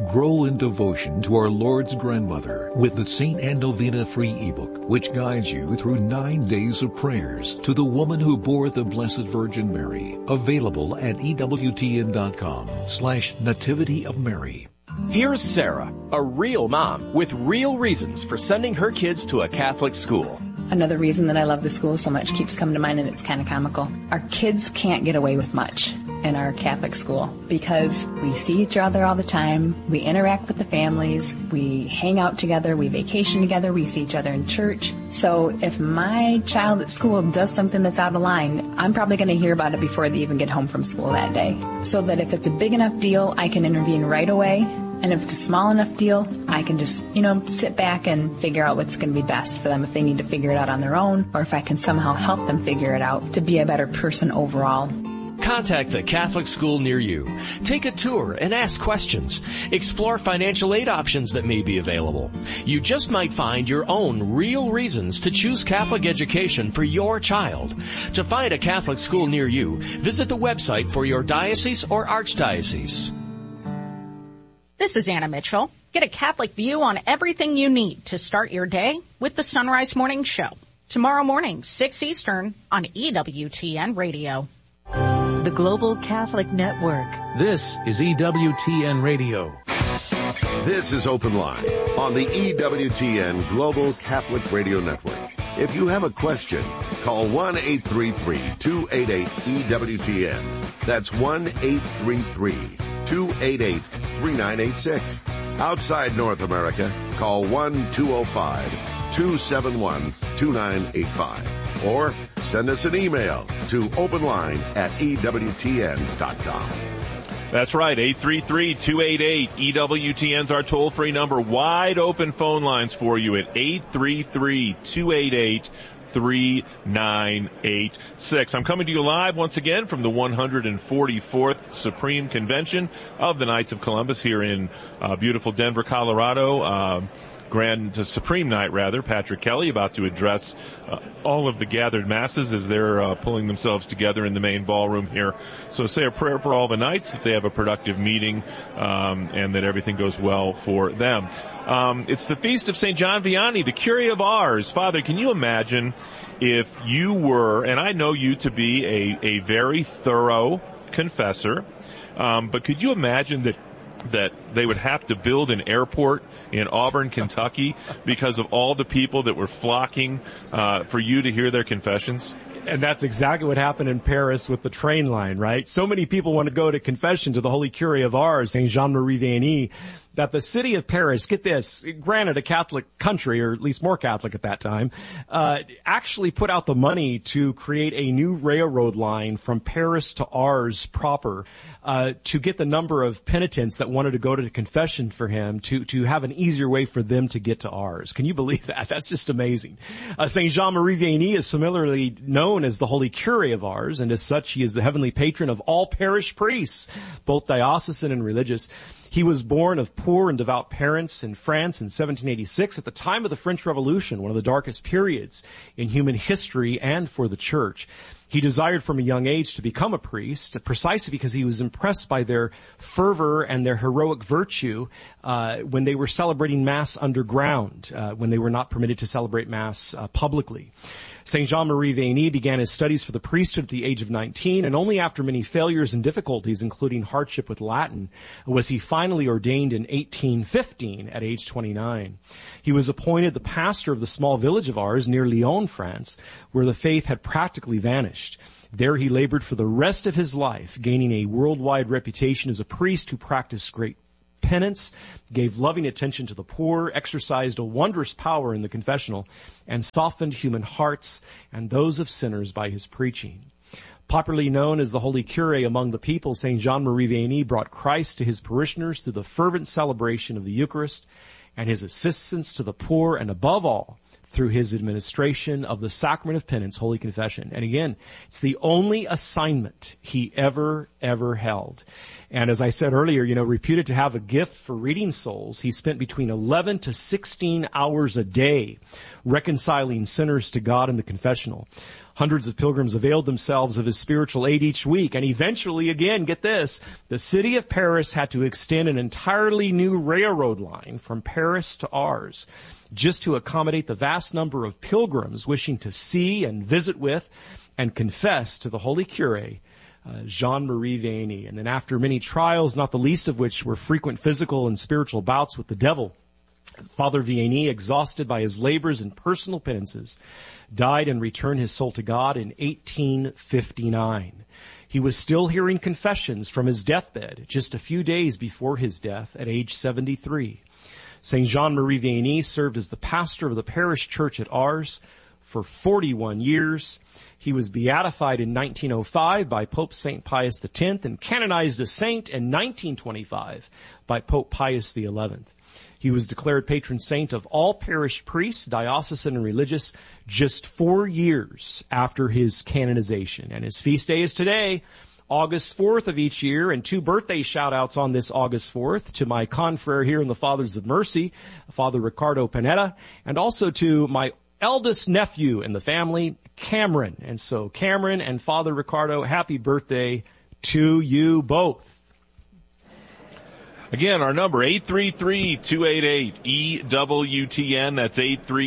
Grow in Devotion to Our Lord's Grandmother with the St. Anne Novena free ebook, which guides you through 9 days of prayers to the woman who bore the Blessed Virgin Mary. Available at EWTN.com/Nativity of Mary. Here's Sarah, a real mom with real reasons for sending her kids to a Catholic school. Another reason that I love the school so much keeps coming to mind, and it's kind of comical. Our kids can't get away with much in our Catholic school because we see each other all the time. We interact with the families. We hang out together. We vacation together. We see each other in church. So if my child at school does something that's out of line, I'm probably going to hear about it before they even get home from school that day. So that if it's a big enough deal, I can intervene right away. And if it's a small enough deal, I can just, sit back and figure out what's going to be best for them if they need to figure it out on their own, or if I can somehow help them figure it out to be a better person overall. Contact a Catholic school near you. Take a tour and ask questions. Explore financial aid options that may be available. You just might find your own real reasons to choose Catholic education for your child. To find a Catholic school near you, visit the website for your diocese or archdiocese. This is Anna Mitchell. Get a Catholic view on everything you need to start your day with the Sunrise Morning Show. Tomorrow morning, 6 Eastern on EWTN Radio. The Global Catholic Network. This is EWTN Radio. This is Open Line on the EWTN Global Catholic Radio Network. If you have a question, call 1-833-288-EWTN. That's 1-833-288-3986. Outside North America, call 1-205-271-2985. Or send us an email to openline@EWTN.com. That's right, 833-288-EWTN's our toll-free number. Wide open phone lines for you at 833-288-3986. I'm coming to you live once again from the 144th Supreme Convention of the Knights of Columbus here in beautiful Denver, Colorado. Supreme Night, Patrick Kelly about to address all of the gathered masses as they're pulling themselves together in the main ballroom here. So say a prayer for all the knights, that they have a productive meeting, and that everything goes well for them. It's the Feast of St. John Vianney, the Curé of Ars. Father, can you imagine if you were, and I know you to be a very thorough confessor, but could you imagine that they would have to build an airport in Auburn, Kentucky, because of all the people that were flocking for you to hear their confessions? And that's exactly what happened in Paris with the train line, right? So many people want to go to confession to the Holy Curé of Ars, Saint Jean-Marie Vianney, that the city of Paris, get this, granted a Catholic country, or at least more Catholic at that time, actually put out the money to create a new railroad line from Paris to Ars proper, to get the number of penitents that wanted to go to confession for him to have an easier way for them to get to Ars. Can you believe that? That's just amazing. Saint Jean-Marie Vianney is familiarly known as the Holy Curé of Ars, and as such, he is the heavenly patron of all parish priests, both diocesan and religious. He was born of poor and devout parents in France in 1786 at the time of the French Revolution, one of the darkest periods in human history and for the Church. He desired from a young age to become a priest, precisely because he was impressed by their fervor and their heroic virtue when they were celebrating Mass underground, when they were not permitted to celebrate Mass publicly. Saint Jean-Marie Vianney began his studies for the priesthood at the age of 19, and only after many failures and difficulties, including hardship with Latin, was he finally ordained in 1815 at age 29. He was appointed the pastor of the small village of Ars near Lyon, France, where the faith had practically vanished. There he labored for the rest of his life, gaining a worldwide reputation as a priest who practiced great penance, gave loving attention to the poor, exercised a wondrous power in the confessional, and softened human hearts and those of sinners by his preaching. Popularly known as the Holy Curé among the people, Saint Jean-Marie Vianney brought Christ to his parishioners through the fervent celebration of the Eucharist and his assistance to the poor, and above all, through his administration of the Sacrament of Penance, Holy Confession. And again, it's the only assignment he ever held. And as I said earlier, reputed to have a gift for reading souls, he spent between 11 to 16 hours a day reconciling sinners to God in the confessional. Hundreds of pilgrims availed themselves of his spiritual aid each week, and eventually, again, get this, the city of Paris had to extend an entirely new railroad line from Paris to Ars, just to accommodate the vast number of pilgrims wishing to see and visit with and confess to the Holy Curé, Jean-Marie Vianney. And then after many trials, not the least of which were frequent physical and spiritual bouts with the devil, Father Vianney, exhausted by his labors and personal penances, died and returned his soul to God in 1859. He was still hearing confessions from his deathbed just a few days before his death at age 73. St. Jean-Marie Vianney served as the pastor of the parish church at Ars for 41 years. He was beatified in 1905 by Pope St. Pius X and canonized a saint in 1925 by Pope Pius XI. He was declared patron saint of all parish priests, diocesan and religious, just 4 years after his canonization. And his feast day is today, August 4th of each year, and 2 birthday shout-outs on this August 4th to my confrere here in the Fathers of Mercy, Father Ricardo Pineda, and also to my eldest nephew in the family, Cameron. And so Cameron and Father Ricardo, happy birthday to you both. Again, our number, 833-288-EWTN. That's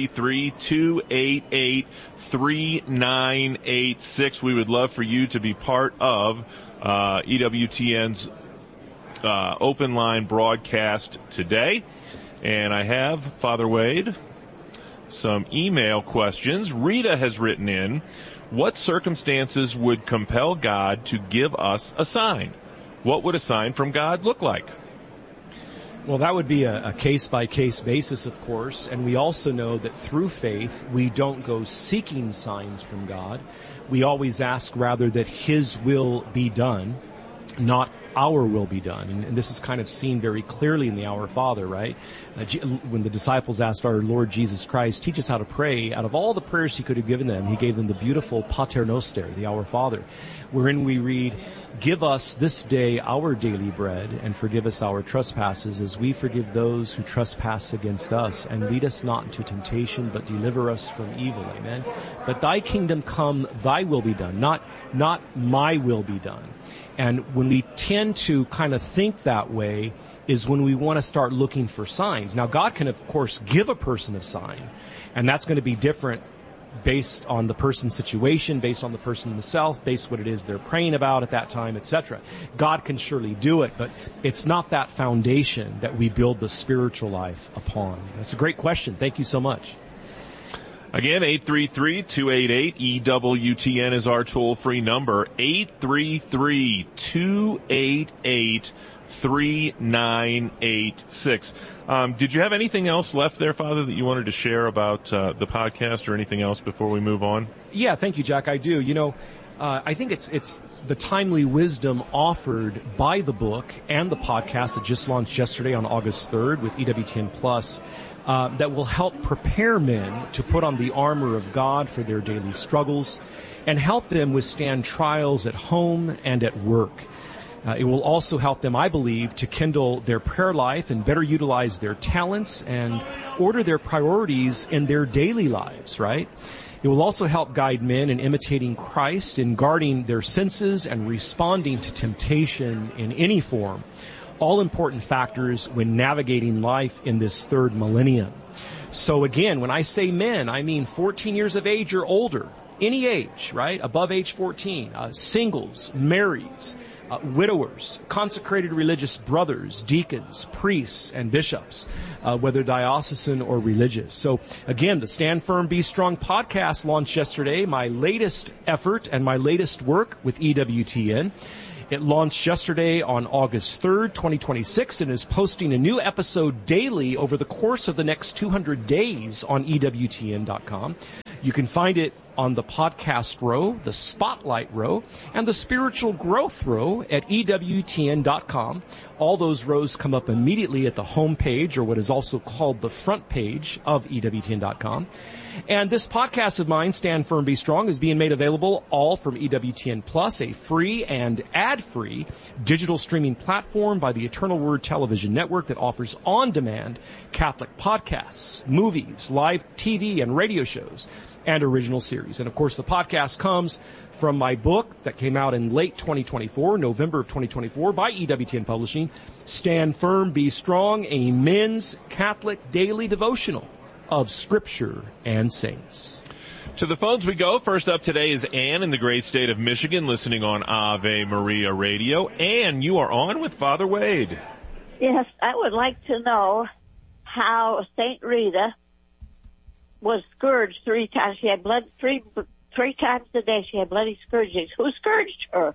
833-288-3986. We would love for you to be part of EWTN's open line broadcast today. And I have, Father Wade, some email questions. Rita has written in, what circumstances would compel God to give us a sign? What would a sign from God look like? Well, that would be a case-by-case basis, of course, and we also know that through faith, we don't go seeking signs from God. We always ask, rather, that His will be done, not our will be done. And this is kind of seen very clearly in the Our Father, right? When the disciples asked our Lord Jesus Christ, teach us how to pray, out of all the prayers He could have given them, He gave them the beautiful Pater Noster, the Our Father, wherein we read, give us this day our daily bread, and forgive us our trespasses, as we forgive those who trespass against us. And lead us not into temptation, but deliver us from evil. Amen. But thy kingdom come, thy will be done, not my will be done. And when we tend to kind of think that way is when we want to start looking for signs. Now, God can, of course, give a person a sign, and that's going to be different based on the person's situation, based on the person themselves, based on what it is they're praying about at that time, etc. God can surely do it, but it's not that foundation that we build the spiritual life upon. That's a great question. Thank you so much. Again, 833-288-EWTN is our toll-free number, 833-288-3986. Did you have anything else left there, Father, that you wanted to share about the podcast or anything else before we move on? Yeah, thank you, Jack. I do. You know, I think it's the timely wisdom offered by the book and the podcast that just launched yesterday on August 3rd with EWTN Plus that will help prepare men to put on the armor of God for their daily struggles and help them withstand trials at home and at work. It will also help them, I believe, to kindle their prayer life and better utilize their talents and order their priorities in their daily lives, right? It will also help guide men in imitating Christ, in guarding their senses and responding to temptation in any form. All important factors when navigating life in this third millennium. So again, when I say men, I mean 14 years of age or older, any age, right? Above age 14, singles, marrieds, widowers, consecrated religious brothers, deacons, priests, and bishops, whether diocesan or religious. So again, the Stand Firm, Be Strong podcast launched yesterday, my latest effort and my latest work with EWTN. It launched yesterday on August 3rd, 2026, and is posting a new episode daily over the course of the next 200 days on EWTN.com. You can find it on the podcast row, the spotlight row, and the spiritual growth row at EWTN.com. All those rows come up immediately at the home page, or what is also called the front page of EWTN.com. And this podcast of mine, Stand Firm, Be Strong, is being made available all from EWTN Plus, a free and ad-free digital streaming platform by the Eternal Word Television Network that offers on-demand Catholic podcasts, movies, live TV and radio shows, and original series. And of course, the podcast comes from my book that came out in late 2024, November of 2024, by EWTN Publishing, Stand Firm, Be Strong, a men's Catholic daily devotional of Scripture and Saints. To the phones we go. First up today is Ann in the great state of Michigan, listening on Ave Maria Radio. Ann, you are on with Father Wade. Yes, I would like to know how St. Rita was scourged 3 times. She had blood three times a day. She had bloody scourgings. Who scourged her?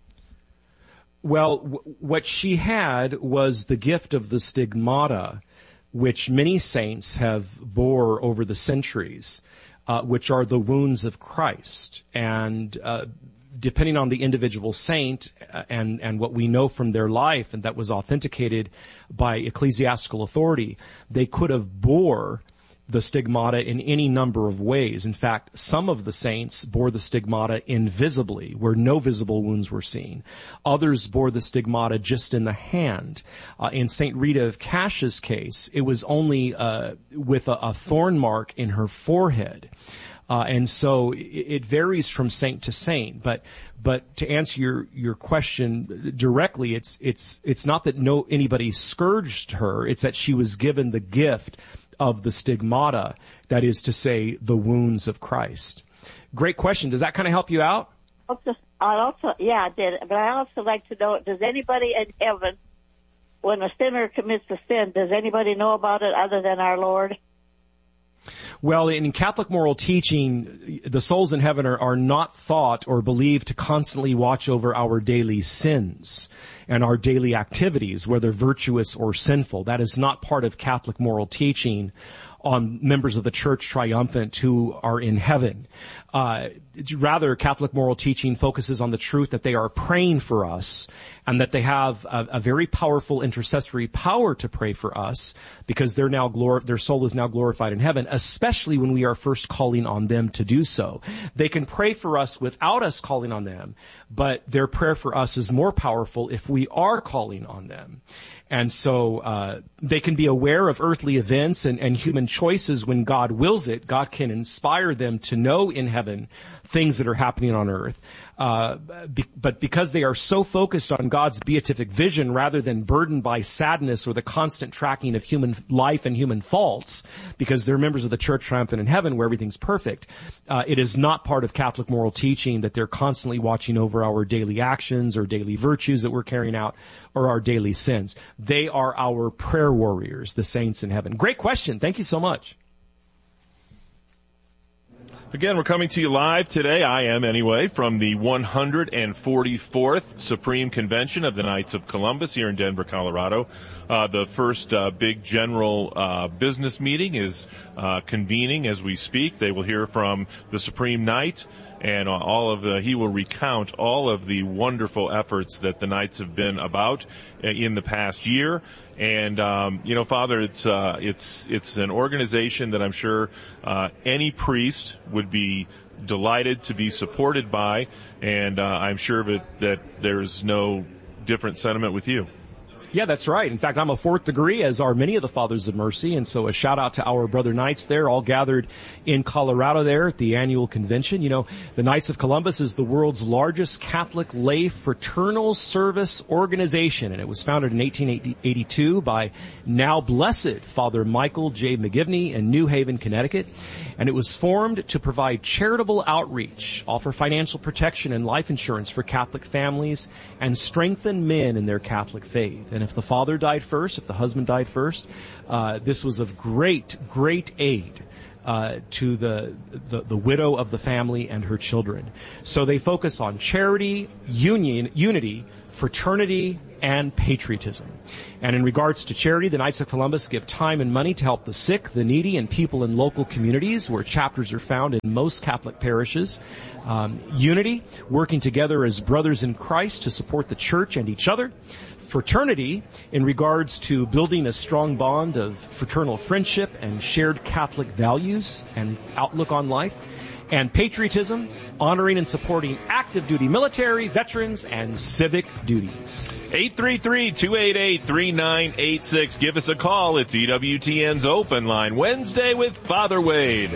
Well, what she had was the gift of the stigmata, which many saints have bore over the centuries, which are the wounds of Christ. And depending on the individual saint and what we know from their life, and that was authenticated by ecclesiastical authority, they could have bore the stigmata in any number of ways. In fact, some of the saints bore the stigmata invisibly, where no visible wounds were seen. Others bore the stigmata just in the hand. In St. Rita of Cash's case, it was only with a thorn mark in her forehead. And so it varies from saint to saint. But to answer your question directly, it's not that anybody scourged her. It's that she was given the gift of the stigmata, that is to say, the wounds of Christ. Great question. Does that kind of help you out? Yeah, I did. But I also like to know, does anybody in heaven, when a sinner commits a sin, does anybody know about it other than our Lord? Well, in Catholic moral teaching, the souls in heaven are not thought or believed to constantly watch over our daily sins and our daily activities, whether virtuous or sinful. That is not part of Catholic moral teaching on members of the Church Triumphant who are in heaven. Rather, Catholic moral teaching focuses on the truth that they are praying for us and that they have a very powerful intercessory power to pray for us, because their soul is now glorified in heaven, especially when we are first calling on them to do so. They can pray for us without us calling on them, but their prayer for us is more powerful if we are calling on them. And so they can be aware of earthly events and human choices when God wills it. God can inspire them to know in heaven things that are happening on earth. But because they are so focused on God's beatific vision rather than burdened by sadness or the constant tracking of human life and human faults, because they're members of the Church Triumphant in heaven where everything's perfect, it is not part of Catholic moral teaching that they're constantly watching over our daily actions or daily virtues that we're carrying out or our daily sins. They are our prayer warriors, the saints in heaven. Great question. Thank you so much. Again, we're coming to you live today, I am anyway, from the 144th Supreme Convention of the Knights of Columbus here in Denver, Colorado. The first big general business meeting is convening as we speak. They will hear from the Supreme Knight, and he will recount all of the wonderful efforts that the Knights have been about in the past year. And Father, it's an organization that I'm sure any priest would be delighted to be supported by, and I'm sure that there's no different sentiment with you. Yeah, that's right. In fact, I'm a fourth degree, as are many of the Fathers of Mercy, and so a shout out to our brother Knights there, all gathered in Colorado there at the annual convention. You know, the Knights of Columbus is the world's largest Catholic lay fraternal service organization, and it was founded in 1882 by now blessed Father Michael J. McGivney in New Haven, Connecticut, and it was formed to provide charitable outreach, offer financial protection and life insurance for Catholic families, and strengthen men in their Catholic faith. And if the father died first, if the husband died first, this was of great aid to the widow of the family and her children. So they focus on charity, unity, fraternity, and patriotism. And in regards to charity, the Knights of Columbus give time and money to help the sick, the needy, and people in local communities where chapters are found in most Catholic parishes. Unity, working together as brothers in Christ to support the church and each other. Fraternity, in regards to building a strong bond of fraternal friendship and shared Catholic values and outlook on life. And patriotism, honoring and supporting active duty military, veterans, and civic duties. 833-288-3986. Give us a call. It's EWTN's Open Line, Wednesday with Father Wade.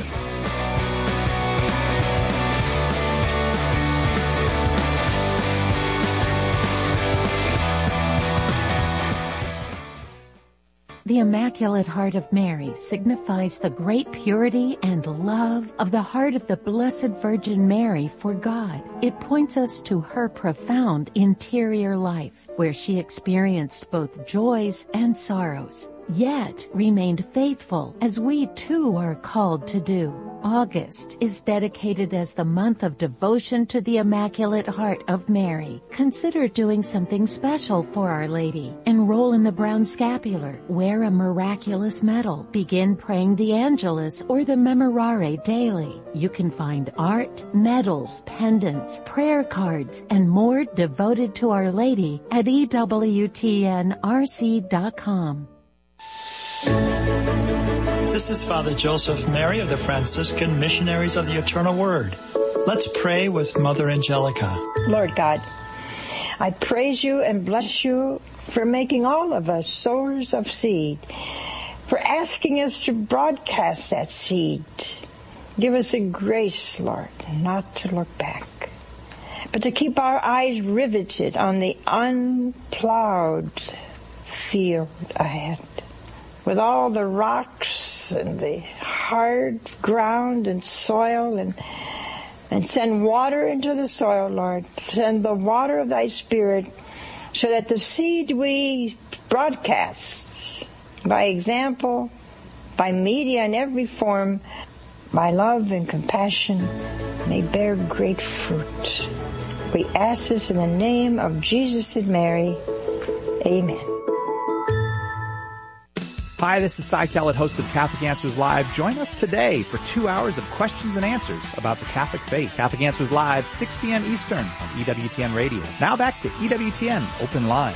The Immaculate Heart of Mary signifies the great purity and love of the heart of the Blessed Virgin Mary for God. It points us to her profound interior life, where she experienced both joys and sorrows, yet remained faithful, as we too are called to do. August is dedicated as the month of devotion to the Immaculate Heart of Mary. Consider doing something special for Our Lady. Enroll in the Brown Scapular. Wear a miraculous medal. Begin praying the Angelus or the Memorare daily. You can find art, medals, pendants, prayer cards, and more devoted to Our Lady at EWTNRC.com. This is Father Joseph Mary of the Franciscan Missionaries of the Eternal Word. Let's pray with Mother Angelica. Lord God, I praise you and bless you for making all of us sowers of seed, for asking us to broadcast that seed. Give us the grace, Lord, not to look back, but to keep our eyes riveted on the unplowed field ahead, with all the rocks and the hard ground and soil, and send water into the soil, Lord. Send the water of thy Spirit so that the seed we broadcast by example, by media in every form, by love and compassion, may bear great fruit. We ask this in the name of Jesus and Mary. Amen. Hi, this is Cy Kellett, host of Catholic Answers Live. Join us today for 2 hours of questions and answers about the Catholic faith. Catholic Answers Live, 6 p.m. Eastern on EWTN Radio. Now back to EWTN Open Line.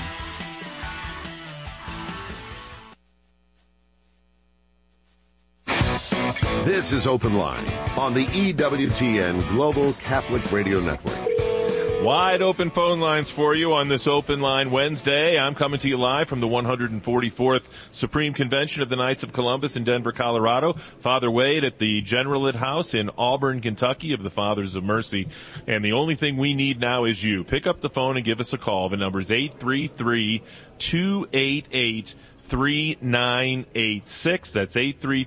This is Open Line on the EWTN Global Catholic Radio Network. Wide open phone lines for you on this Open Line Wednesday. I'm coming to you live from the 144th Supreme Convention of the Knights of Columbus in Denver, Colorado. Father Wade at the Generalate House in Auburn, Kentucky of the Fathers of Mercy. And the only thing we need now is you. Pick up the phone and give us a call. The number is 833-288-3986. That's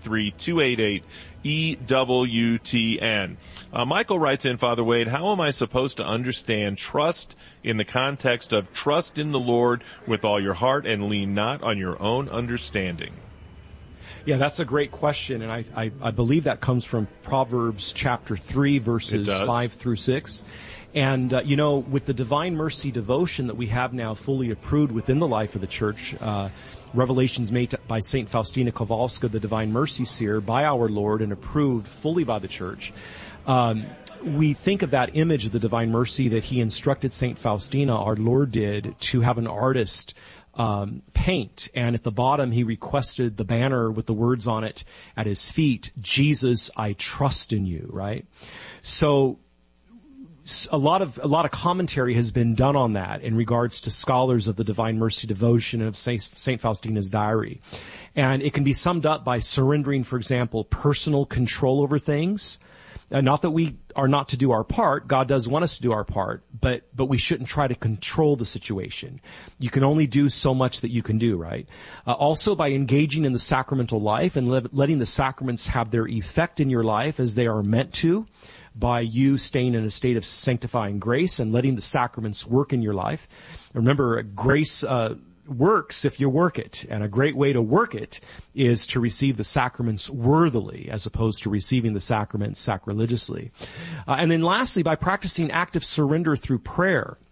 833-288-EWTN. Michael writes in, Father Wade, how am I supposed to understand trust in the context of trust in the Lord with all your heart and lean not on your own understanding? Yeah, that's a great question, and I believe that comes from Proverbs chapter 3, verses 5 through 6. And, with the Divine Mercy devotion that we have now fully approved within the life of the Church, revelations made by St. Faustina Kowalska, the Divine Mercy Seer, by our Lord and approved fully by the Church, we think of that image of the Divine Mercy that he instructed St. Faustina, our Lord did, to have an artist paint. And at the bottom, he requested the banner with the words on it at his feet, Jesus, I trust in you, right? So a lot of commentary has been done on that in regards to scholars of the Divine Mercy devotion of St. Faustina's diary. And it can be summed up by surrendering, for example, personal control over things. Not that we are not to do our part. God does want us to do our part, but we shouldn't try to control the situation. You can only do so much that you can do, right? Also by engaging in the sacramental life and letting the sacraments have their effect in your life as they are meant to, by you staying in a state of sanctifying grace and letting the sacraments work in your life. Remember, grace works if you work it, and a great way to work it is to receive the sacraments worthily as opposed to receiving the sacraments sacrilegiously. And then lastly, by practicing active surrender through prayer.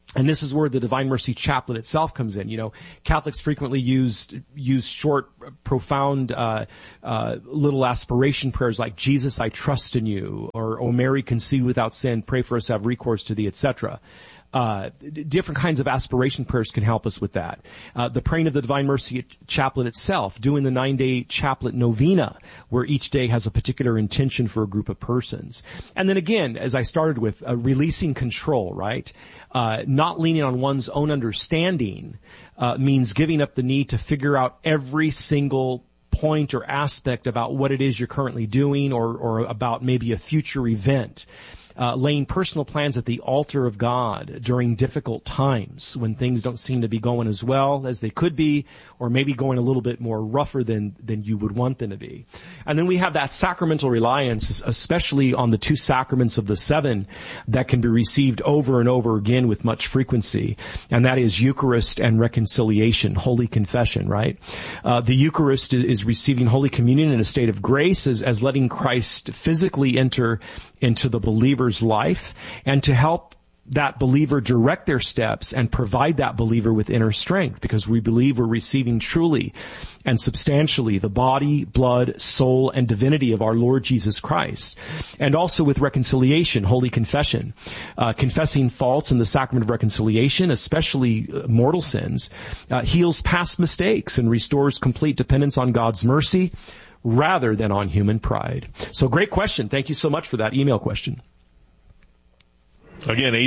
And this is where the Divine Mercy Chaplet itself comes in. You know, Catholics frequently use short, profound, little aspiration prayers like, Jesus, I trust in you, or, O Mary, conceived without sin, pray for us, have recourse to thee, etc. Different kinds of aspiration prayers can help us with that. The praying of the Divine Mercy Chaplet itself, doing the 9-day Chaplet Novena, where each day has a particular intention for a group of persons. And then again, as I started with, releasing control, right? Not leaning on one's own understanding, means giving up the need to figure out every single point or aspect about what it is you're currently doing or about maybe a future event. Laying personal plans at the altar of God during difficult times when things don't seem to be going as well as they could be, or maybe going a little bit more rougher than you would want them to be. And then we have that sacramental reliance, especially on the 2 sacraments of the 7 that can be received over and over again with much frequency. And that is Eucharist and reconciliation, Holy Confession, right? The Eucharist is receiving Holy Communion in a state of grace as letting Christ physically enter into the believer's life, and to help that believer direct their steps and provide that believer with inner strength, because we believe we're receiving truly and substantially the body, blood, soul, and divinity of our Lord Jesus Christ. And also with reconciliation, Holy Confession, confessing faults in the sacrament of reconciliation, especially mortal sins, heals past mistakes and restores complete dependence on God's mercy rather than on human pride. So great question. Thank you so much for that email question. Again,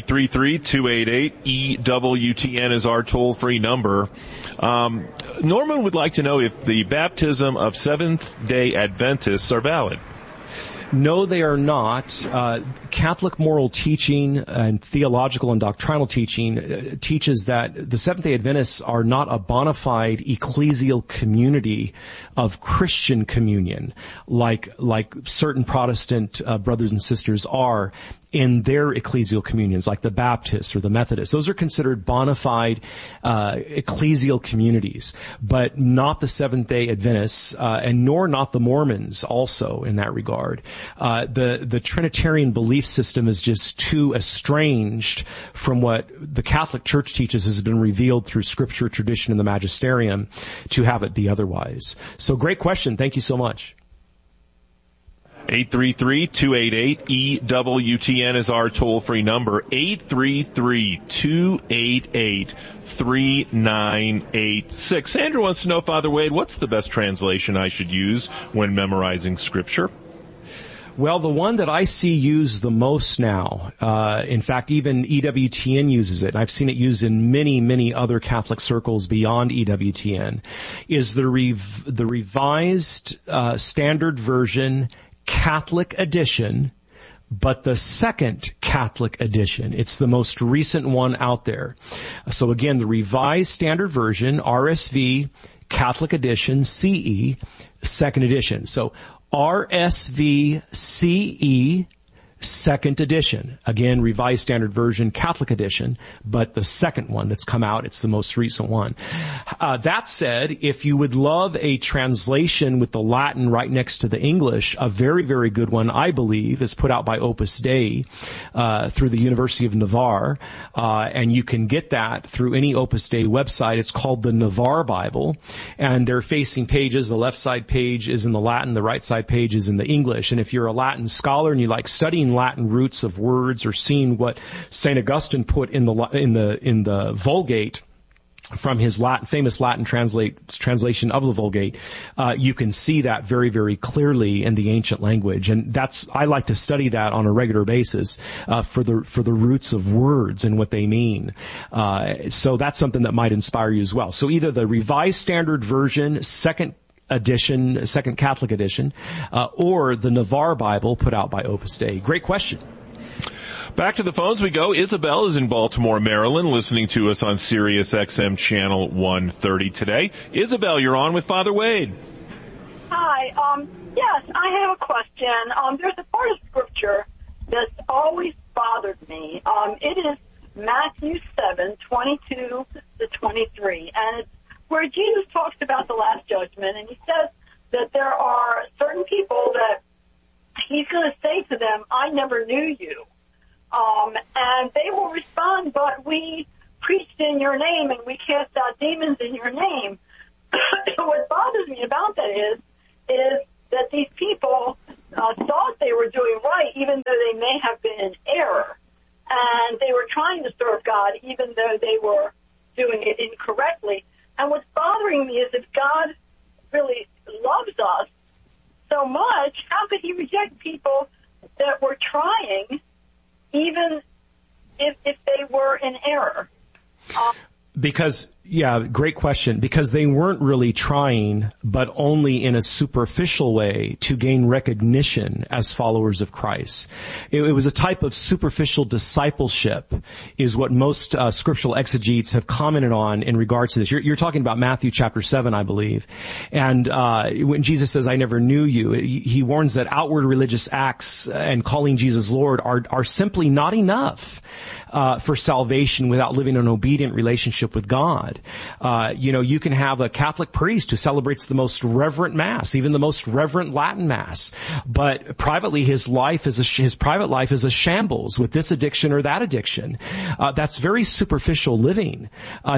833-288-EWTN is our toll-free number. Norman would like to know if the baptism of Seventh-day Adventists are valid. No, they are not. Catholic moral teaching and theological and doctrinal teaching teaches that the Seventh-day Adventists are not a bona fide ecclesial community of Christian communion, like certain Protestant brothers and sisters are in their ecclesial communions, like the Baptists or the Methodists. Those are considered bona fide ecclesial communities, but not the Seventh-day Adventists, and nor not the Mormons also in that regard. The Trinitarian belief system is just too estranged from what the Catholic Church teaches has been revealed through Scripture, tradition, and the Magisterium to have it be otherwise. So great question. Thank you so much. 833-288-EWTN is our toll-free number. 833-288-3986. Sandra wants to know, Father Wade, what's the best translation I should use when memorizing Scripture? Well, the one that I see used the most now, in fact, even EWTN uses it, and I've seen it used in many, many other Catholic circles beyond EWTN, is the Revised Standard Version Catholic Edition, but the second Catholic edition. It's the most recent one out there. So again, the Revised Standard Version, RSV, Catholic Edition, CE, second edition. So RSV, CE, second edition. Again, Revised Standard Version, Catholic Edition, but the second one that's come out, it's the most recent one. That said, if you would love a translation with the Latin right next to the English, a very, very good one, I believe, is put out by Opus Dei, through the University of Navarre, and you can get that through any Opus Dei website. It's called the Navarre Bible, and they're facing pages. The left side page is in the Latin, the right side page is in the English. And if you're a Latin scholar and you like studying Latin roots of words, or seeing what St. Augustine put in the Vulgate from his famous Latin translation of the Vulgate, you can see that very, very clearly in the ancient language. And I like to study that on a regular basis, for the roots of words and what they mean. So that's something that might inspire you as well. So either the Revised Standard Version, second Catholic edition, or the Navarre Bible put out by Opus Dei. Great question. Back to the phones we go. Isabel is in Baltimore, Maryland, listening to us on Sirius XM Channel 130 today. Isabel, you're on with Father Wade. Hi. Yes, I have a question. There's a part of Scripture that's always bothered me. It is Matthew 7:22 to 23, and it's where Jesus talks about the Last Judgment, and he says that there are certain people that he's going to say to them, I never knew you. And they will respond, but we preached in your name and we cast out demons in your name. What bothers me about that is that these people thought they were doing right, even though they may have been in error. And they were trying to serve God, even though they were doing it incorrectly. And what's bothering me is if God really loves us so much, how could he reject people that were trying, even if they were in error? Because, yeah, great question. Because they weren't really trying, but only in a superficial way to gain recognition as followers of Christ. It was a type of superficial discipleship is what most scriptural exegetes have commented on in regards to this. You're talking about Matthew chapter 7, I believe. And when Jesus says, I never knew you, he warns that outward religious acts and calling Jesus Lord are simply not enough for salvation without living an obedient relationship with God. You can have a Catholic priest who celebrates the most reverent Mass, even the most reverent Latin Mass, but privately his private life is a shambles with this addiction or that addiction. That's very superficial living.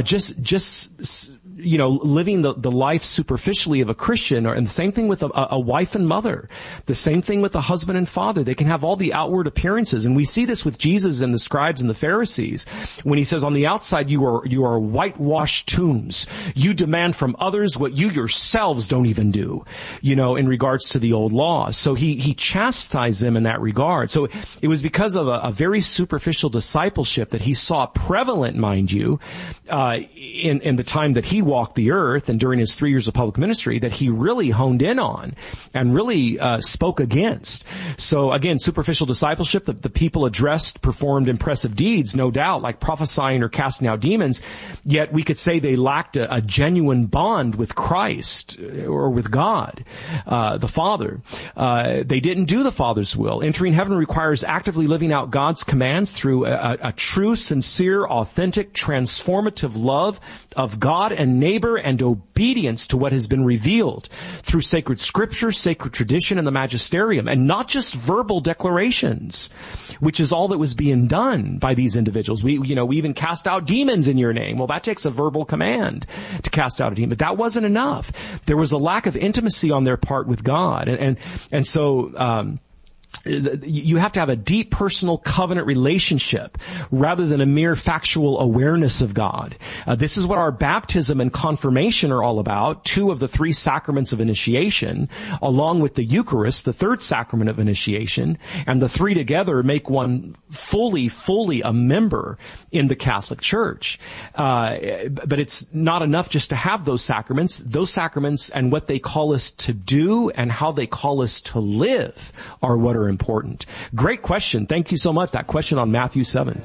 Living the life superficially of a Christian, and the same thing with a wife and mother, the same thing with a husband and father. They can have all the outward appearances, and we see this with Jesus and the scribes and the Pharisees when he says, on the outside you are whitewashed tombs. You demand from others what you yourselves don't even do, in regards to the old law. So he chastised them in that regard. So it was because of a very superficial discipleship that he saw prevalent, mind you, in the time that he walked the earth and during his 3 years of public ministry, that he really honed in on and really spoke against. So again, superficial discipleship, the people addressed performed impressive deeds, no doubt, like prophesying or casting out demons, yet we could say they lacked a genuine bond with Christ or with God, the Father. They didn't do the Father's will. Entering heaven requires actively living out God's commands through a true, sincere, authentic, transformative love of God and neighbor and obedience to what has been revealed through sacred scripture, sacred tradition, and the magisterium, and not just verbal declarations, which is all that was being done by these individuals. We even cast out demons in your name. Well, that takes a verbal command to cast out a demon, but that wasn't enough. There was a lack of intimacy on their part with God. And so, you have to have a deep personal covenant relationship rather than a mere factual awareness of God. This is what our baptism and confirmation are all about, 2 of the 3 sacraments of initiation, along with the Eucharist, the 3rd sacrament of initiation, and the 3 together make one fully a member in the Catholic Church. But it's not enough just to have those sacraments. Those sacraments and what they call us to do and how they call us to live are what are important. Great question. Thank you so much. That question on Matthew 7.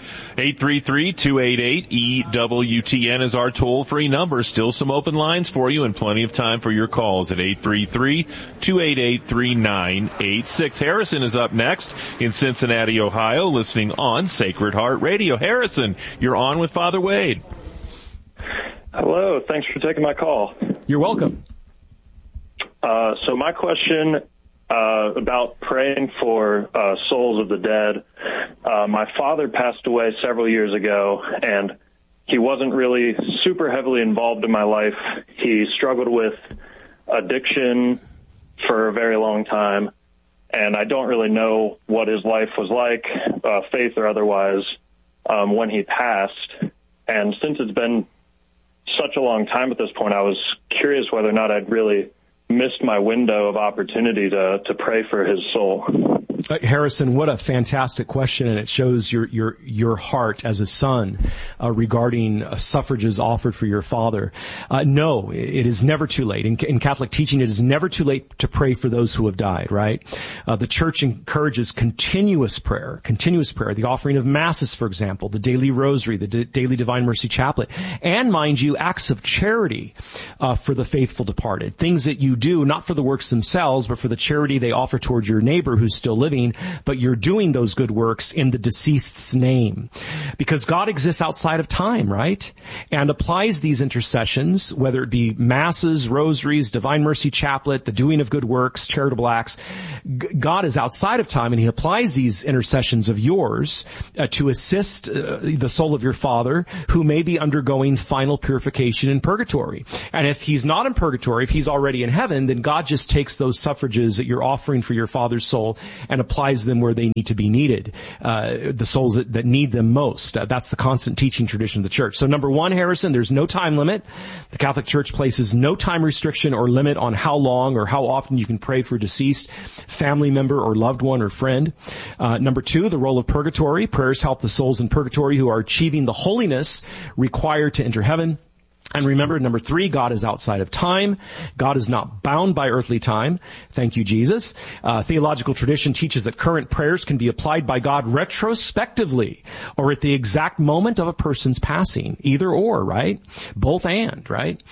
833-288-EWTN is our toll-free number. Still some open lines for you and plenty of time for your calls at 833-288-3986. Harrison is up next in Cincinnati, Ohio, listening on Sacred Heart Radio. Harrison, you're on with Father Wade. Hello. Thanks for taking my call. You're welcome. So my question about praying for souls of the dead. My father passed away several years ago, and he wasn't really super heavily involved in my life. He struggled with addiction for a very long time, and I don't really know what his life was like, faith or otherwise, when he passed. And since it's been such a long time at this point, I was curious whether or not I'd really missed my window of opportunity to pray for his soul. Harrison, what a fantastic question, and it shows your heart as a son regarding suffrages offered for your father. No, it is never too late. In Catholic teaching, it is never too late to pray for those who have died, right? The Church encourages continuous prayer, the offering of masses, for example, the daily rosary, the daily Divine Mercy Chaplet, and, mind you, acts of charity for the faithful departed. Things that you do not for the works themselves, but for the charity they offer towards your neighbor who's still living, but you're doing those good works in the deceased's name. Because God exists outside of time, right? And applies these intercessions, whether it be masses, rosaries, divine mercy chaplet, the doing of good works, charitable acts. God is outside of time, and he applies these intercessions of yours to assist the soul of your father who may be undergoing final purification in purgatory. And if he's not in purgatory, if he's already in heaven, then God just takes those suffrages that you're offering for your father's soul and applies them where they need to be needed, the souls that need them most. That's the constant teaching tradition of the church. So number one, Harrison, there's no time limit. The Catholic Church places no time restriction or limit on how long or how often you can pray for a deceased family member or loved one or friend. Number two, the role of purgatory. Prayers help the souls in purgatory who are achieving the holiness required to enter heaven. And remember, number three, God is outside of time. God is not bound by earthly time. Thank you, Jesus. Theological tradition teaches that current prayers can be applied by God retrospectively or at the exact moment of a person's passing. Either or, right? Both and, right?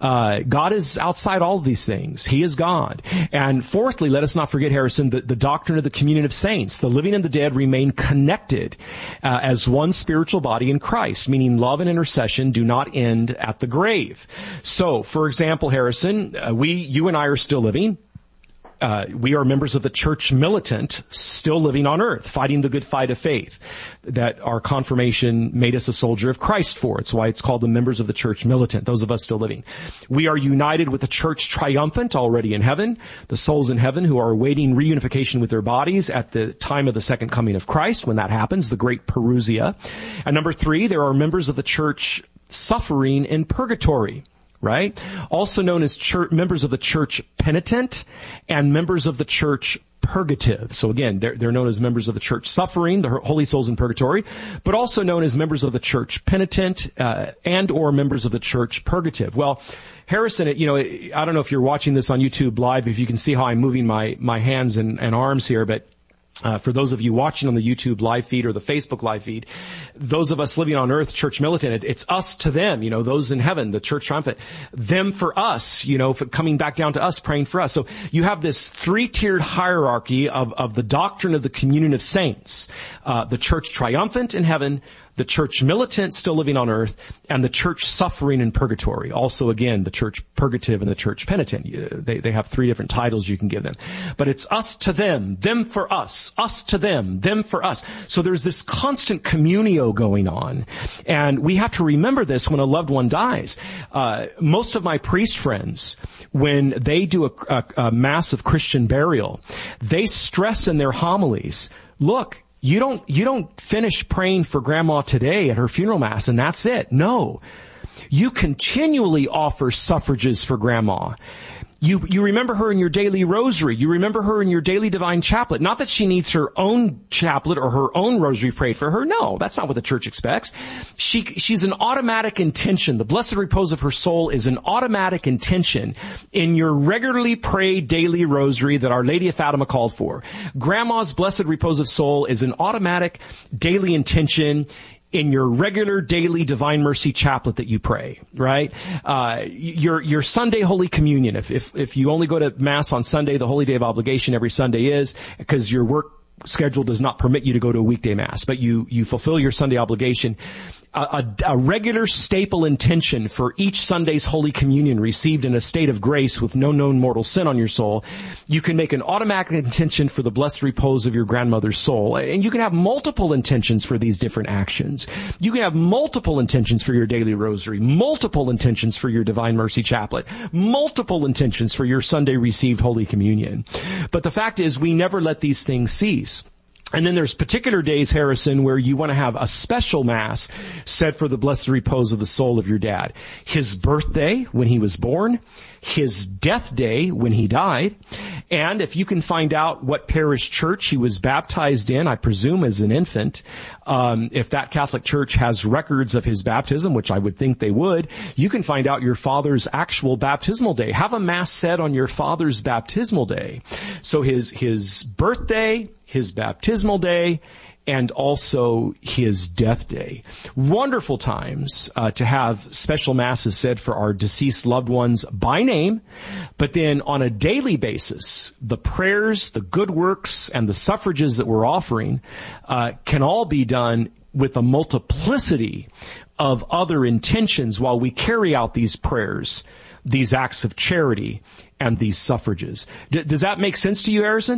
God is outside all of these things. He is God. And fourthly, let us not forget, Harrison, the doctrine of the communion of saints. The living and the dead remain connected as one spiritual body in Christ, meaning love and intercession do not end at the grave. So, for example, Harrison, you and I are still living. We are members of the church militant, still living on earth, fighting the good fight of faith that our confirmation made us a soldier of Christ for. It's why it's called the members of the church militant, those of us still living. We are united with the church triumphant already in heaven, the souls in heaven who are awaiting reunification with their bodies at the time of the second coming of Christ, when that happens, the great parousia. And number three, there are members of the church suffering in purgatory, right? Also known as members of the church penitent and members of the church purgative. So again, they're known as members of the church suffering, the holy souls in purgatory, but also known as members of the church penitent and or members of the church purgative. Well, Harrison, I don't know if you're watching this on YouTube Live, if you can see how I'm moving my hands and arms here, but for those of you watching on the YouTube live feed or the Facebook live feed, those of us living on earth, church militant, it's us to them, those in heaven, the church triumphant, them for us, coming back down to us, praying for us. So you have this three-tiered hierarchy of the doctrine of the communion of saints, the church triumphant in heaven, the church militant still living on earth, and the church suffering in purgatory. Also, again, the church purgative and the church penitent. They have three different titles you can give them. But it's us to them for us to them for us. So there's this constant communio going on. And we have to remember this when a loved one dies. Most of my priest friends, when they do a mass of Christian burial, they stress in their homilies, look, you don't finish praying for grandma today at her funeral mass and that's it. No. You continually offer suffrages for grandma. You remember her in your daily rosary. You remember her in your daily divine chaplet. Not that she needs her own chaplet or her own rosary prayed for her. No, that's not what the church expects. She's an automatic intention. The blessed repose of her soul is an automatic intention in your regularly prayed daily rosary that Our Lady of Fatima called for. Grandma's blessed repose of soul is an automatic daily intention in your regular daily divine mercy chaplet that you pray, right? Your Sunday Holy Communion, if you only go to Mass on Sunday, the holy day of obligation every Sunday is, because your work schedule does not permit you to go to a weekday Mass, but you fulfill your Sunday obligation. A regular staple intention for each Sunday's Holy Communion received in a state of grace with no known mortal sin on your soul. You can make an automatic intention for the blessed repose of your grandmother's soul. And you can have multiple intentions for these different actions. You can have multiple intentions for your daily rosary, multiple intentions for your divine mercy chaplet, multiple intentions for your Sunday received Holy Communion. But the fact is, we never let these things cease. And then there's particular days, Harrison, where you want to have a special Mass said for the blessed repose of the soul of your dad. His birthday, when he was born, his death day, when he died, and if you can find out what parish church he was baptized in, I presume as an infant, if that Catholic church has records of his baptism, which I would think they would, you can find out your father's actual baptismal day. Have a Mass said on your father's baptismal day. So his birthday, his baptismal day, and also his death day. Wonderful times to have special masses said for our deceased loved ones by name, but then on a daily basis, the prayers, the good works, and the suffrages that we're offering can all be done with a multiplicity of other intentions while we carry out these prayers, these acts of charity, and these suffrages. Does that make sense to you, Harrison?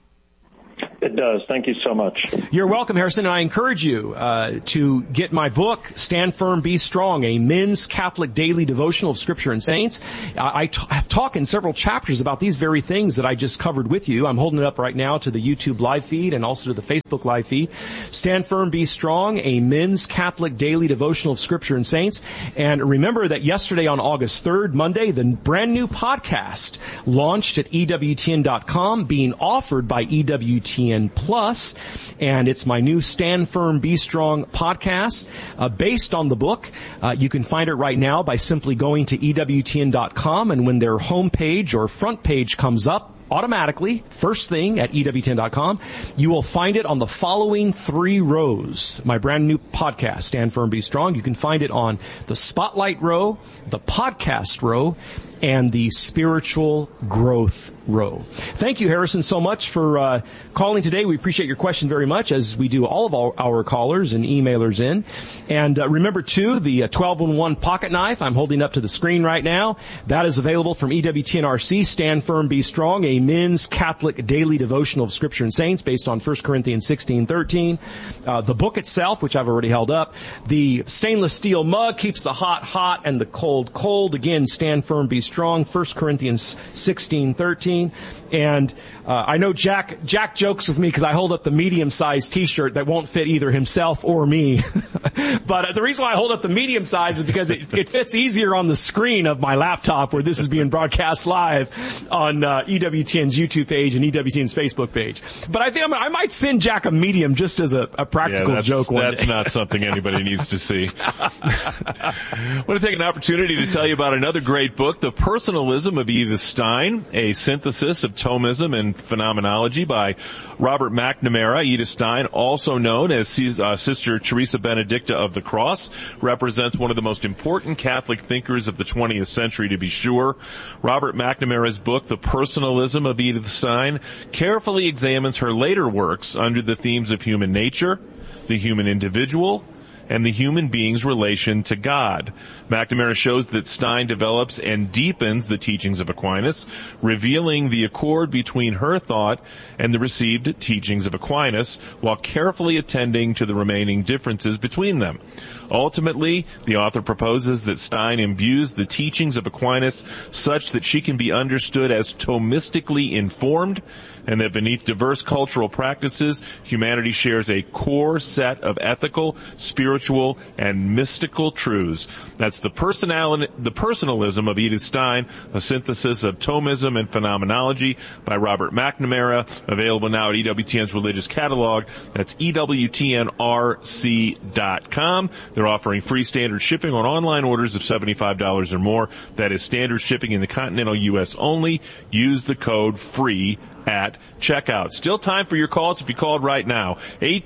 It does. Thank you so much. You're welcome, Harrison. And I encourage you to get my book, Stand Firm, Be Strong, a men's Catholic daily devotional of Scripture and Saints. I talk in several chapters about these very things that I just covered with you. I'm holding it up right now to the YouTube live feed and also to the Facebook live feed. Stand Firm, Be Strong, a men's Catholic daily devotional of Scripture and Saints. And remember that yesterday on August 3rd, Monday, the brand new podcast launched at EWTN.com, being offered by EWTN Plus, and it's my new Stand Firm, Be Strong podcast based on the book. You can find it right now by simply going to EWTN.com, and when their homepage or front page comes up, automatically, first thing at EWTN.com, you will find it on the following 3 rows. My brand new podcast, Stand Firm, Be Strong. You can find it on the Spotlight row, the podcast row, and the spiritual growth row. Thank you, Harrison, so much for calling today. We appreciate your question very much, as we do all of our callers and emailers in. And remember, too, the 12-in-1 pocket knife I'm holding up to the screen right now. That is available from EWTN-RC, Stand Firm, Be Strong, a men's Catholic daily devotional of Scripture and Saints based on 1 Corinthians 16:13. The book itself, which I've already held up. The stainless steel mug keeps the hot hot and the cold cold. Again, Stand Firm, Be Strong, 1 Corinthians 16:13. And I know Jack jokes with me because I hold up the medium-sized T-shirt that won't fit either himself or me. But the reason why I hold up the medium size is because it fits easier on the screen of my laptop where this is being broadcast live on EWTN's YouTube page and EWTN's Facebook page. But I think I might send Jack a medium just as a practical joke one day. That's not something anybody needs to see. I want to take an opportunity to tell you about another great book, The Personalism of Edith Stein, a synthesis of Thomism and Phenomenology by Robert McNamara. Edith Stein, also known as Sister Teresa Benedicta of the Cross, represents one of the most important Catholic thinkers of the 20th century, to be sure. Robert McNamara's book, The Personalism of Edith Stein, carefully examines her later works under the themes of human nature, the human individual, and the human being's relation to God. McNamara shows that Stein develops and deepens the teachings of Aquinas, revealing the accord between her thought and the received teachings of Aquinas, while carefully attending to the remaining differences between them. Ultimately, the author proposes that Stein imbues the teachings of Aquinas such that she can be understood as Thomistically informed, and that beneath diverse cultural practices, humanity shares a core set of ethical, spiritual, and mystical truths. That's the Personalism of Edith Stein, a synthesis of Thomism and Phenomenology by Robert McNamara, available now at EWTN's Religious Catalog. That's EWTNRC.com. They're offering free standard shipping on online orders of $75 or more. That is standard shipping in the continental U.S. only. Use the code FREE at checkout. Still time for your calls if you called right now.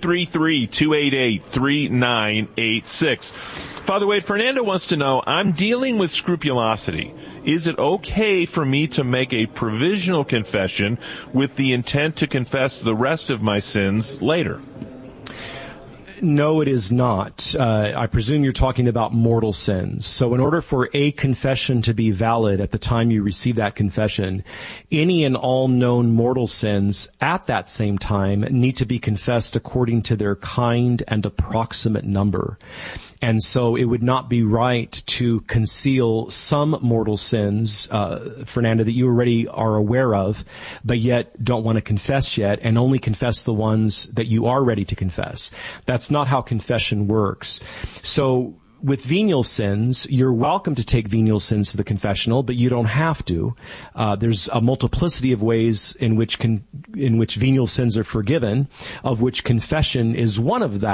833-288-3986. Father Wade, Fernando wants to know, I'm dealing with scrupulosity. Is it okay for me to make a provisional confession with the intent to confess the rest of my sins later? No, it is not. I presume you're talking about mortal sins. So in order for a confession to be valid at the time you receive that confession, any and all known mortal sins at that same time need to be confessed according to their kind and approximate number. And so it would not be right to conceal some mortal sins, Fernando, that you already are aware of, but yet don't want to confess yet, and only confess the ones that you are ready to confess. That's not how confession works. So with venial sins, you're welcome to take venial sins to the confessional, but you don't have to. There's a multiplicity of ways in which venial sins are forgiven, of which confession is one of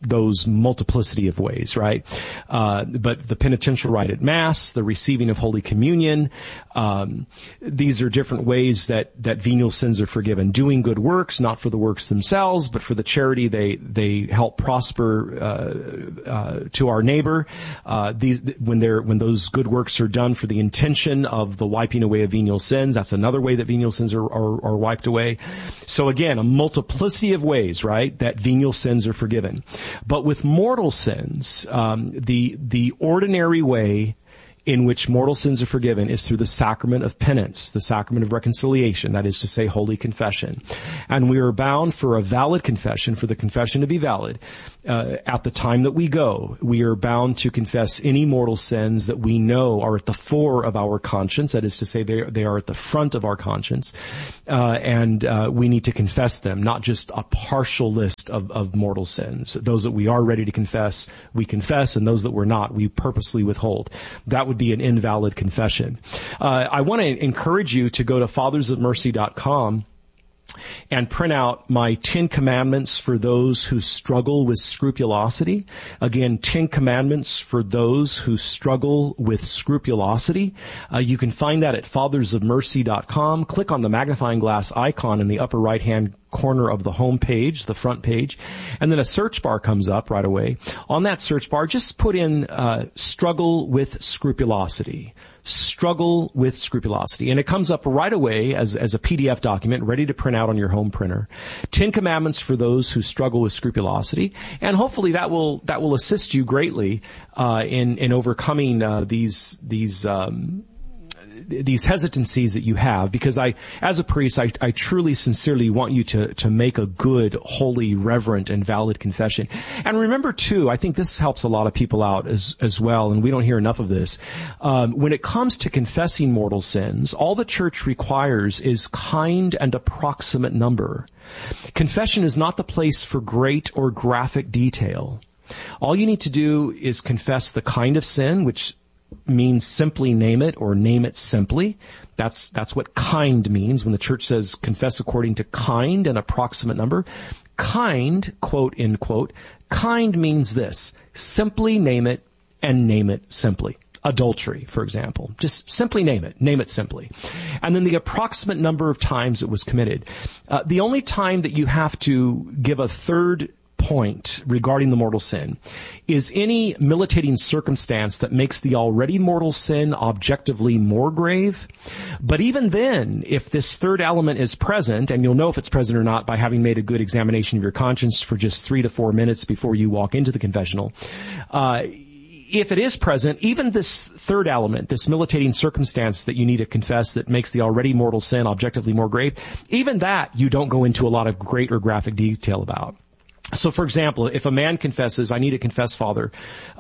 those multiplicity of ways, right? But the penitential rite at Mass, the receiving of Holy Communion, these are different ways that venial sins are forgiven. Doing good works, not for the works themselves, but for the charity they help prosper to our neighbor. When those good works are done for the intention of the wiping away of venial sins, that's another way that venial sins are wiped away. So again, a multiplicity of ways, right, that venial sins are forgiven. But with mortal sins, the ordinary way in which mortal sins are forgiven is through the sacrament of penance, the sacrament of reconciliation, that is to say, holy confession. And we are bound for a valid confession, for the confession to be valid, at the time that we go. We are bound to confess any mortal sins that we know are at the fore of our conscience, that is to say, they are at the front of our conscience, and we need to confess them, not just a partial list of mortal sins. Those that we are ready to confess, we confess, and those that we're not, we purposely withhold. That would be an invalid confession. I want to encourage you to go to fathersofmercy.com and print out my 10 commandments for those who struggle with scrupulosity. Again, 10 commandments for those who struggle with scrupulosity. You can find that at fathersofmercy.com. Click on the magnifying glass icon in the upper right-hand corner of the home page, the front page, and then a search bar comes up right away. On that search bar, just put in struggle with scrupulosity. Struggle with scrupulosity. And it comes up right away as a PDF document ready to print out on your home printer. 10 commandments for those who struggle with scrupulosity. And hopefully that will assist you greatly in overcoming these hesitancies that you have, because as a priest, I truly, sincerely want you to make a good, holy, reverent, and valid confession. And remember too, I think this helps a lot of people out as well, and we don't hear enough of this. When it comes to confessing mortal sins, all the church requires is kind and approximate number. Confession is not the place for great or graphic detail. All you need to do is confess the kind of sin, which means simply name it, or name it simply. That's what kind means when the church says confess according to kind, an approximate number. Kind, quote, end quote, kind means this: simply name it and name it simply. Adultery, for example. Just simply name it simply. And then the approximate number of times it was committed. The only time that you have to give a third point regarding the mortal sin is any militating circumstance that makes the already mortal sin objectively more grave. But even then, if this third element is present, and you'll know if it's present or not by having made a good examination of your conscience for just 3 to 4 minutes before you walk into the confessional, if it is present, even this third element, this militating circumstance that you need to confess that makes the already mortal sin objectively more grave, even that you don't go into a lot of great or graphic detail about. So, for example, if a man confesses, I need to confess, Father,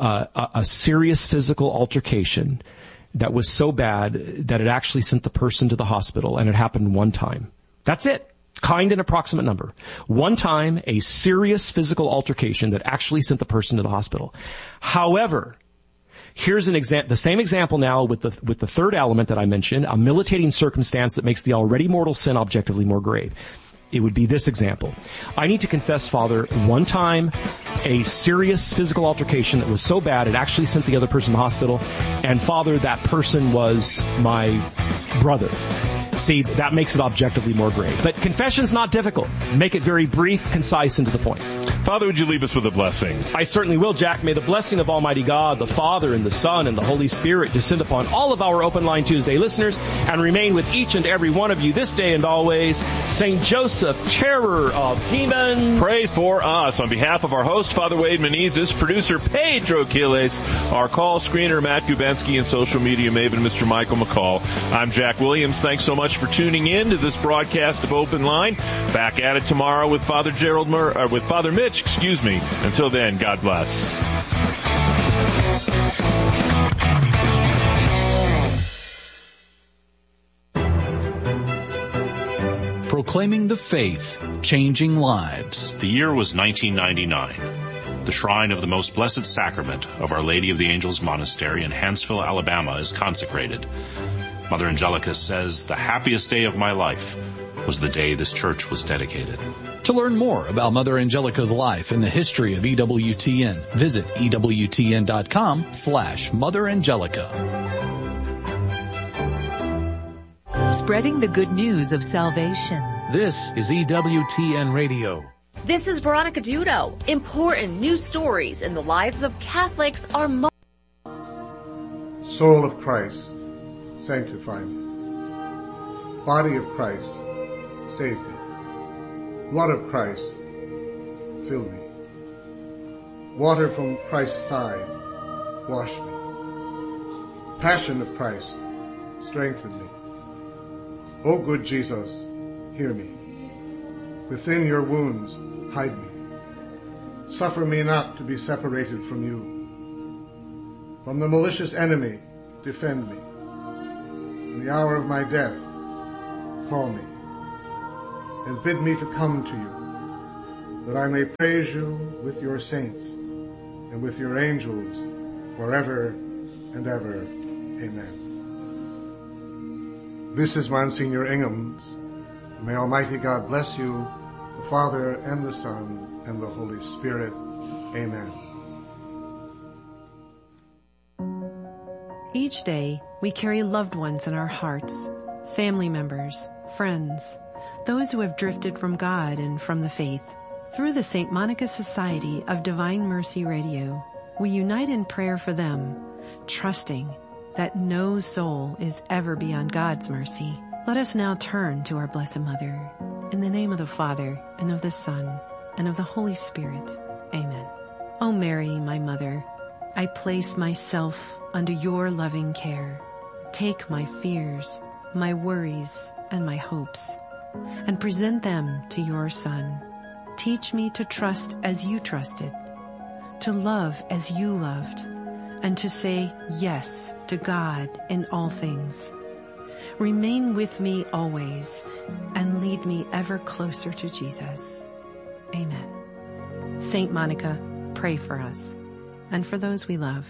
a serious physical altercation that was so bad that it actually sent the person to the hospital, and it happened one time. That's it. Kind and approximate number. One time, a serious physical altercation that actually sent the person to the hospital. However, here's the same example now with the third element that I mentioned, a militating circumstance that makes the already mortal sin objectively more grave. It would be this example. I need to confess, Father, one time a serious physical altercation that was so bad it actually sent the other person to the hospital, and Father, that person was my brother. See, that makes it objectively more grave. But confession's not difficult. Make it very brief, concise, and to the point. Father, would you leave us with a blessing? I certainly will, Jack. May the blessing of Almighty God, the Father, and the Son, and the Holy Spirit descend upon all of our Open Line Tuesday listeners and remain with each and every one of you this day and always. Saint Joseph, terror of demons, pray for us. On behalf of our host, Father Wade Menezes, producer Pedro Quiles, our call screener Matt Gubensky, and social media maven Mr. Michael McCall, I'm Jack Williams. Thanks so much for tuning in to this broadcast of Open Line. Back at it tomorrow with Father Mitch. Until then, God bless. Proclaiming the faith, changing lives. The year was 1999. The shrine of the Most Blessed Sacrament of Our Lady of the Angels Monastery in Hanceville, Alabama is consecrated. Mother Angelica says, "The happiest day of my life was the day this church was dedicated." To learn more about Mother Angelica's life and the history of EWTN, visit EWTN.com/Mother Angelica. Spreading the good news of salvation. This is EWTN Radio. This is Veronica Dudo. Important news stories in the lives of Catholics are Soul of Christ, sanctify me. Body of Christ, save me. Blood of Christ, fill me. Water from Christ's side, wash me. Passion of Christ, strengthen me. O good Jesus, hear me. Within your wounds, hide me. Suffer me not to be separated from you. From the malicious enemy, defend me. In the hour of my death, call me, and bid me to come to you, that I may praise you with your saints and with your angels forever and ever. Amen. This is Monsignor Ingham's. May Almighty God bless you, the Father and the Son and the Holy Spirit. Amen. Each day, we carry loved ones in our hearts, family members, friends, those who have drifted from God and from the faith. Through the St. Monica Society of Divine Mercy Radio, we unite in prayer for them, trusting that no soul is ever beyond God's mercy. Let us now turn to our Blessed Mother. In the name of the Father, and of the Son, and of the Holy Spirit. Amen. O Mary, my Mother, I place myself under your loving care. Take my fears, my worries, and my hopes, and present them to your Son. Teach me to trust as you trusted, to love as you loved, and to say yes to God in all things. Remain with me always, and lead me ever closer to Jesus. Amen. Saint Monica, pray for us, and for those we love.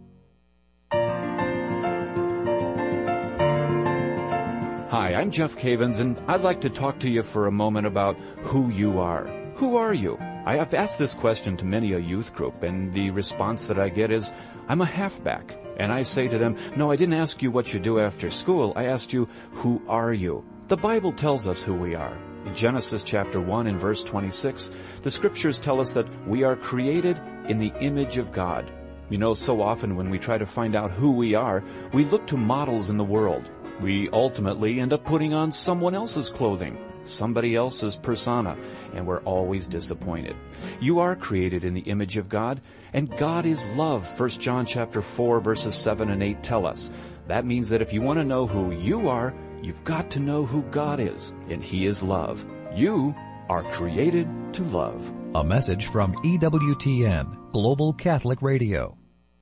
Hi, I'm Jeff Cavins, and I'd like to talk to you for a moment about who you are. Who are you? I have asked this question to many a youth group, and the response that I get is, I'm a halfback. And I say to them, no, I didn't ask you what you do after school. I asked you, who are you? The Bible tells us who we are. In Genesis chapter 1 and verse 26, the scriptures tell us that we are created in the image of God. You know, so often when we try to find out who we are, we look to models in the world. We ultimately end up putting on someone else's clothing, somebody else's persona, and we're always disappointed. You are created in the image of God, and God is love. 1 John chapter 4 verses 7 and 8 tell us. That means that if you want to know who you are, you've got to know who God is, and He is love. You are created to love. A message from EWTN, Global Catholic Radio.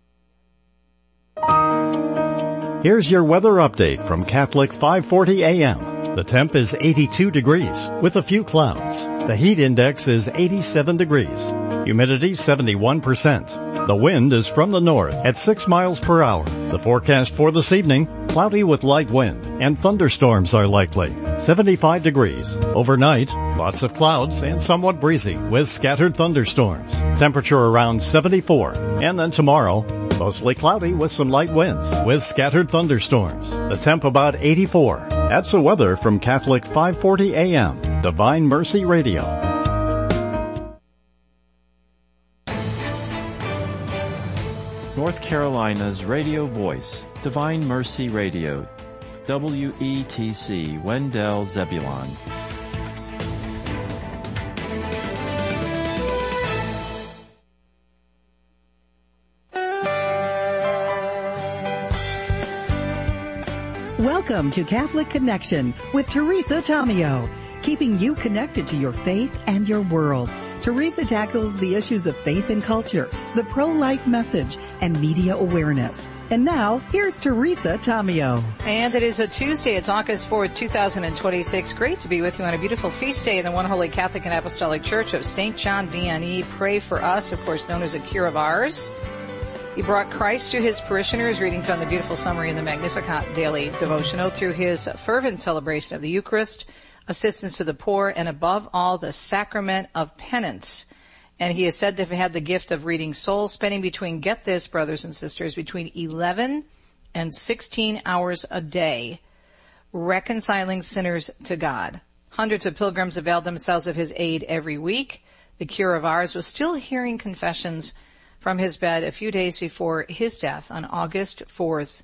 Here's your weather update from Catholic 540 AM. The temp is 82 degrees with a few clouds. The heat index is 87 degrees. Humidity 71%. The wind is from the north at 6 miles per hour. The forecast for this evening, cloudy with light wind and thunderstorms are likely. 75 degrees. Overnight, lots of clouds and somewhat breezy with scattered thunderstorms. Temperature around 74. And then tomorrow, mostly cloudy with some light winds with scattered thunderstorms. The temp about 84. That's the weather from Catholic 540 AM, Divine Mercy Radio. North Carolina's radio voice, Divine Mercy Radio, WETC, Wendell Zebulon. Welcome to Catholic Connection with Teresa Tomeo, keeping you connected to your faith and your world. Teresa tackles the issues of faith and culture, the pro-life message, and media awareness. And now, here's Teresa Tomeo. And it is a Tuesday. It's August 4th, 2026. Great to be with you on a beautiful feast day in the One Holy Catholic and Apostolic Church of St. John Vianney. Pray for us, of course, known as a cure of ours. He brought Christ to his parishioners, reading from the beautiful summary in the Magnificat daily devotional through his fervent celebration of the Eucharist. assistance to the poor, and above all, the sacrament of penance. And he is said to have had the gift of reading souls, spending between, get this, brothers and sisters, between 11 and 16 hours a day, reconciling sinners to God. Hundreds of pilgrims availed themselves of his aid every week. The Cure of Ars was still hearing confessions from his bed a few days before his death on August 4th,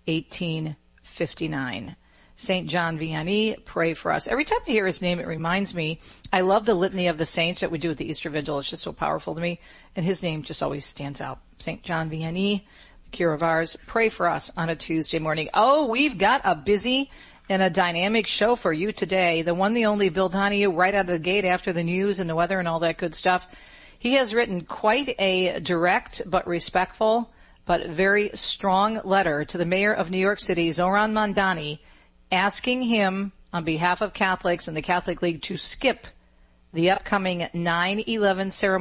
1859. St. John Vianney, pray for us. Every time I hear his name, it reminds me, I love the Litany of the Saints that we do at the Easter Vigil. It's just so powerful to me, and his name just always stands out. St. John Vianney, the Cure of Ars, pray for us on a Tuesday morning. Oh, we've got a busy and a dynamic show for you today. The one, the only Bill Donahue, right out of the gate after the news and the weather and all that good stuff. He has written quite a direct but respectful but very strong letter to the mayor of New York City, Zohran Mamdani, asking him on behalf of Catholics and the Catholic League to skip the upcoming 9/11 ceremony